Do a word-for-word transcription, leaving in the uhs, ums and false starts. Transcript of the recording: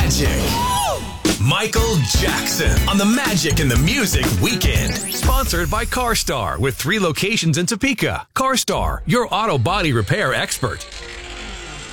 Magic. Michael Jackson on the Magic and the Music Weekend. Sponsored by CarStar with three locations in Topeka. CarStar, your auto body repair expert.